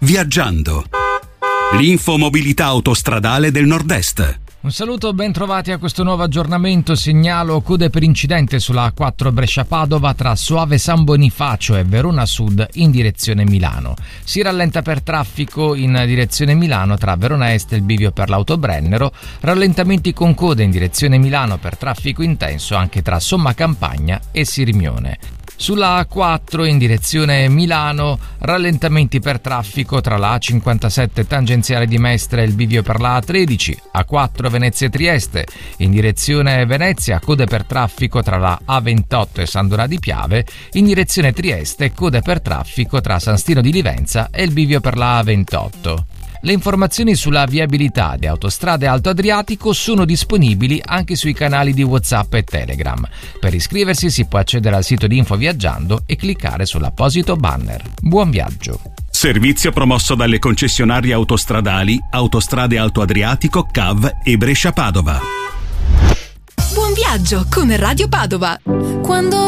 Viaggiando. L'infomobilità autostradale del Nord-Est. Un saluto, ben trovati a questo nuovo aggiornamento. Segnalo code per incidente sulla A4 Brescia-Padova tra Soave San Bonifacio e Verona Sud in direzione Milano. Si rallenta per traffico in direzione Milano tra Verona Est e il bivio per l'Autobrennero. Rallentamenti con code in direzione Milano per traffico intenso anche tra Somma Campagna e Sirmione. Sulla A4 in direzione Milano, rallentamenti per traffico tra la A57 tangenziale di Mestre e il bivio per la A13, A4 Venezia-Trieste, in direzione Venezia, code per traffico tra la A28 e San Donà di Piave, in direzione Trieste, code per traffico tra San Stino di Livenza e il bivio per la A28. Le informazioni sulla viabilità di Autostrade Alto Adriatico sono disponibili anche sui canali di WhatsApp e Telegram. Per iscriversi si può accedere al sito di Info Viaggiando e cliccare sull'apposito banner. Buon viaggio! Servizio promosso dalle concessionarie autostradali Autostrade Alto Adriatico, CAV e Brescia-Padova. Buon viaggio con Radio Padova! Quando